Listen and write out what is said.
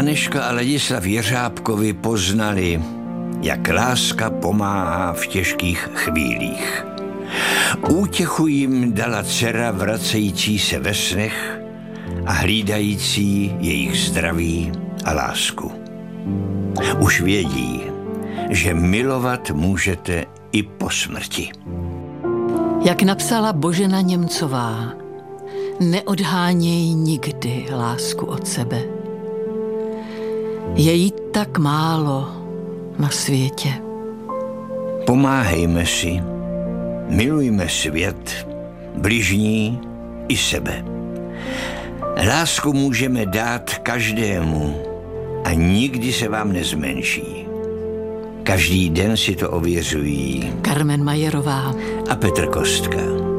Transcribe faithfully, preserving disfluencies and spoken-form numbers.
Anežka a Ladislav Jeřábkovi poznali, jak láska pomáhá v těžkých chvílích. Útěchu jim dala dcera vracející se ve snech a hlídající jejich zdraví a lásku. Už vědí, že milovat můžete i po smrti. Jak napsala Božena Němcová, neodháněj nikdy lásku od sebe. Je jí tak málo na světě. Pomáhejme si, milujme svět, bližní i sebe. Lásku můžeme dát každému a nikdy se vám nezmenší. Každý den si to ověřují Karmen Majerová a Petr Kostka.